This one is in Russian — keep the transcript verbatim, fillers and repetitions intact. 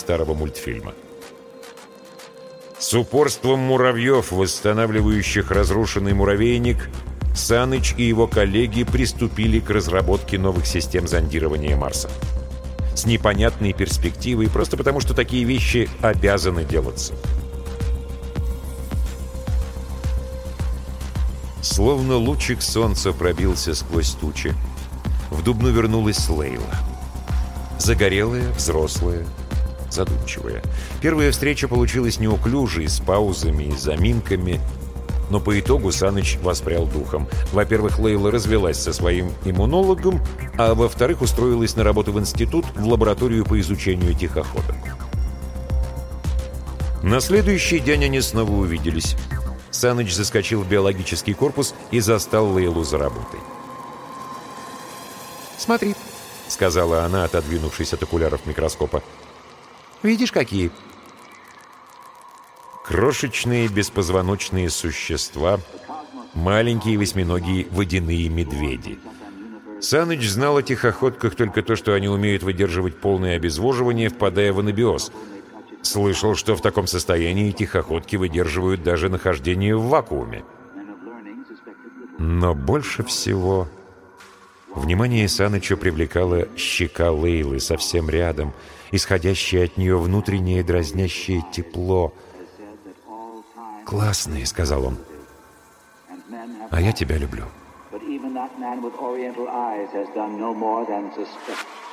старого мультфильма. С упорством муравьев, восстанавливающих разрушенный муравейник, Саныч и его коллеги приступили к разработке новых систем зондирования Марса. С непонятной перспективой, просто потому что такие вещи обязаны делаться. Словно лучик солнца пробился сквозь тучи. В Дубну вернулась Лейла. Загорелая, взрослая, задумчивая. Первая встреча получилась неуклюжей, с паузами и заминками. Но по итогу Саныч воспрял духом. Во-первых, Лейла развелась со своим иммунологом, а во-вторых, устроилась на работу в институт, в лабораторию по изучению тихоходок. На следующий день они снова увиделись. Саныч заскочил в биологический корпус и застал Лейлу за работой. «Смотри», — сказала она, отодвинувшись от окуляров микроскопа. «Видишь, какие?» Крошечные беспозвоночные существа, маленькие восьминогие водяные медведи. Саныч знал о тихоходках только то, что они умеют выдерживать полное обезвоживание, впадая в анабиоз. Слышал, что в таком состоянии тихоходки выдерживают даже нахождение в вакууме. Но больше всего внимание Саныча привлекала щека Лейлы совсем рядом, исходящее от нее внутреннее дразнящее тепло. «Классные», — сказал он. «А я тебя люблю».